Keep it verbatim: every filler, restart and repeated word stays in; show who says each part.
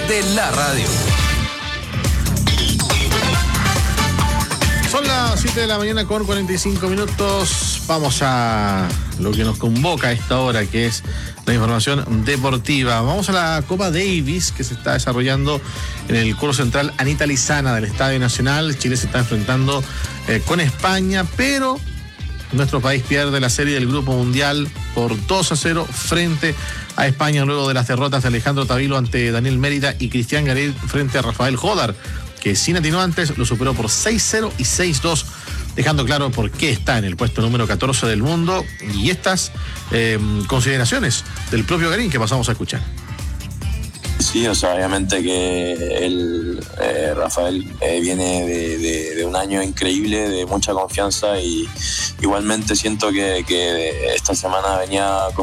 Speaker 1: de la radio.
Speaker 2: Son las siete de la mañana con cuarenta y cinco minutos. Vamos a lo que nos convoca a esta hora, que es la información deportiva. Vamos a la Copa Davis, que se está desarrollando en el Coro Central Anita Lizana del Estadio Nacional. Chile se está enfrentando eh, con España, pero nuestro país pierde la serie del Grupo Mundial por dos a cero frente a España, luego de las derrotas de Alejandro Tavilo ante Daniel Mérida y Cristian Garín frente a Rafael Jodar, que sin atenuantes lo superó por seis cero y seis dos, dejando claro por qué está en el puesto número catorce del mundo. Y estas eh, consideraciones del propio Garín que pasamos a escuchar.
Speaker 3: Sí, o sea, obviamente que el, eh, Rafael eh, viene de, de, de un año increíble, de mucha confianza, y igualmente siento que, que esta semana venía con